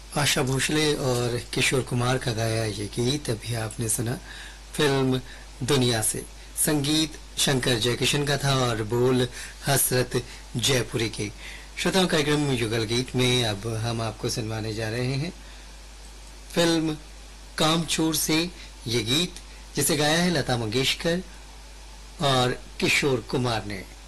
आशा भोसले और किशोर कुमार का गाया ये गीत अभी आपने सुना फिल्म दुनिया से। संगीत शंकर जयकिशन का था और बोल हसरत जयपुरी के। श्रोताओं, कार्यक्रम युगल गीत में अब हम आपको सुनवाने जा रहे हैं फिल्म कामचोर से ये गीत, जिसे गाया है लता मंगेशकर और किशोर कुमार ने।